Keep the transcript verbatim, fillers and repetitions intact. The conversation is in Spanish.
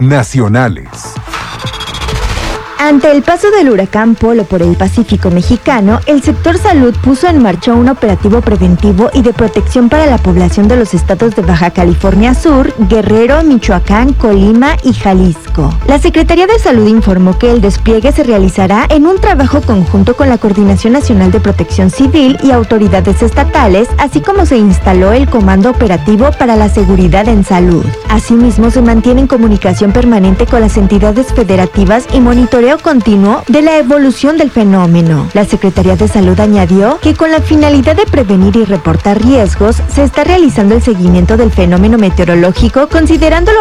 nacionales. Ante el paso del huracán Polo por el Pacífico mexicano, el sector salud puso en marcha un operativo preventivo y de protección para la población de los estados de Baja California Sur, Guerrero, Michoacán, Colima y Jalisco. La Secretaría de Salud informó que el despliegue se realizará en un trabajo conjunto con la Coordinación Nacional de Protección Civil y autoridades estatales, así como se instaló el Comando Operativo para la Seguridad en Salud. Asimismo, se mantiene en comunicación permanente con las entidades federativas y monitoreo continuo de la evolución del fenómeno. La Secretaría de Salud añadió que con la finalidad de prevenir y reportar riesgos, se está realizando el seguimiento del fenómeno meteorológico considerando